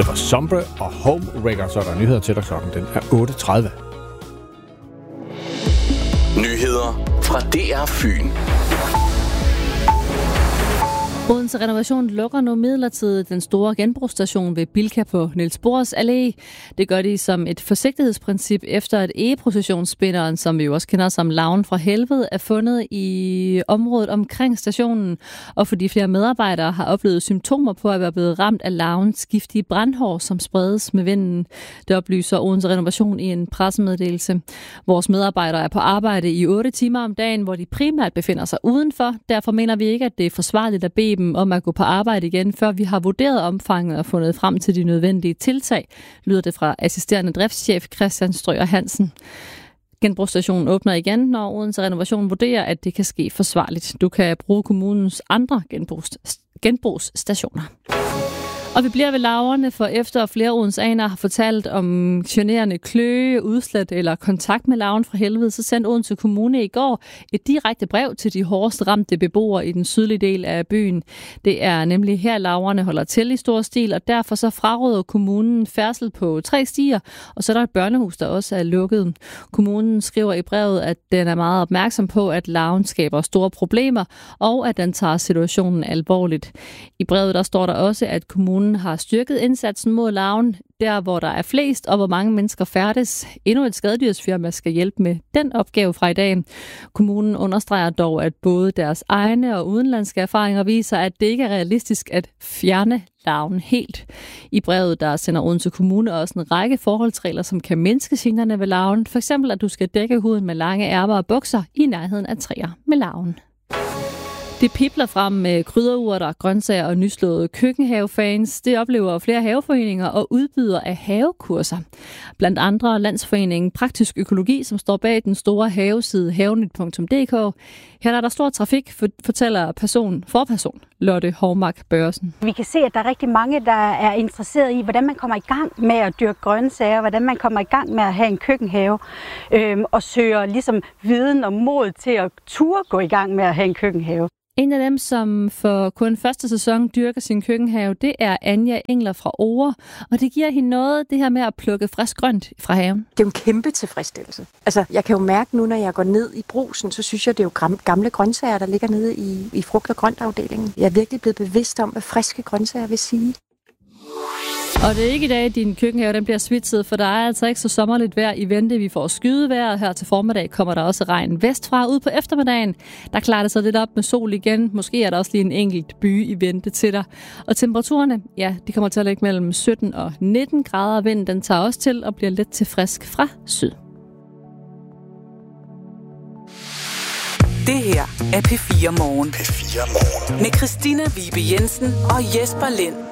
Det var Sombre og Homewrecker, så er der nyheder til dig klokken. Den er 8.30. Nyheder fra DR Fyn. Odense Renovation lukker nu midlertidigt den store genbrugsstation ved Bilka på Niels Bohrs Allé. Det gør de som et forsigtighedsprincip efter at egeprocessionsspinderen, som vi jo også kender som Larven fra Helvede, er fundet i området omkring stationen. Og fordi flere medarbejdere har oplevet symptomer på at være blevet ramt af larvens giftige brandhår, som spredes med vinden. Det oplyser Odense Renovation i en pressemeddelelse. Vores medarbejdere er på arbejde i 8 timer om dagen, hvor de primært befinder sig udenfor. Derfor mener vi ikke, at det er forsvarligt at bede dem om at gå på arbejde igen, før vi har vurderet omfanget og fundet frem til de nødvendige tiltag, lyder det fra assisterende driftschef Christian Strøger Hansen. Genbrugsstationen åbner igen, når Odense Renovation vurderer, at det kan ske forsvarligt. Du kan bruge kommunens andre genbrugsstationer. Og vi bliver ved laverne, for efter flere odenseanere har fortalt om generende kløe, udslæt eller kontakt med larven fra helvede, så sendte Odense Kommune i går et direkte brev til de hårdest ramte beboere i den sydlige del af byen. Det er nemlig her laverne holder til i stor stil, og derfor så fraråder kommunen færdsel på 3 stier, og så er der et børnehus, der også er lukket. Kommunen skriver i brevet, at den er meget opmærksom på, at larven skaber store problemer, og at den tager situationen alvorligt. I brevet der står der også, at kommunen har styrket indsatsen mod larven, der hvor der er flest og hvor mange mennesker færdes. Endnu et skadedyrsfirma skal hjælpe med den opgave fra i dag. Kommunen understreger dog, at både deres egne og udenlandske erfaringer viser, at det ikke er realistisk at fjerne larven helt. I brevet der sender Odense Kommune også en række forholdsregler, som kan mindske generne ved larven. For eksempel at du skal dække huden med lange ærmer og bukser i nærheden af træer med larven. Det pibler frem med krydderurter, grøntsager og nyslåede køkkenhavefans. Det oplever flere haveforeninger og udbydere af havekurser. Blandt andre Landsforeningen Praktisk Økologi, som står bag den store haveside havenyt.dk. Her er der stor trafik, fortæller forperson Lotte Hovmark Børsen. Vi kan se, at der er rigtig mange, der er interesseret i, hvordan man kommer i gang med at dyrke grøntsager, hvordan man kommer i gang med at have en køkkenhave, og søger ligesom viden og mod til at turde gå i gang med at have en køkkenhave. En af dem, som for kun første sæson dyrker sin køkkenhave, det er Anja Engler fra Ore. Og det giver hende noget, det her med at plukke frisk grønt fra haven. Det er jo en kæmpe tilfredsstillelse. Altså, jeg kan jo mærke nu, når jeg går ned i Brugsen, så synes jeg, det er jo gamle grøntsager, der ligger nede i frugt- og grøntafdelingen. Jeg er virkelig blevet bevidst om, hvad friske grøntsager vil sige. Og det er ikke i dag, at din køkkenhave den bliver svitset, for der er altså ikke så sommerligt vejr i vente. Vi får skydevejr, her til formiddag kommer der også regn vestfra. Ud på eftermiddagen, der klarer det sig lidt op med sol igen. Måske er der også lige en enkelt by i vente til dig. Og temperaturerne, ja, de kommer til at ligge mellem 17 og 19 grader. Vinden den tager også til og bliver let til frisk fra syd. Det her er P4 Morgen. Med Christina Vibe Jensen og Jesper Lind.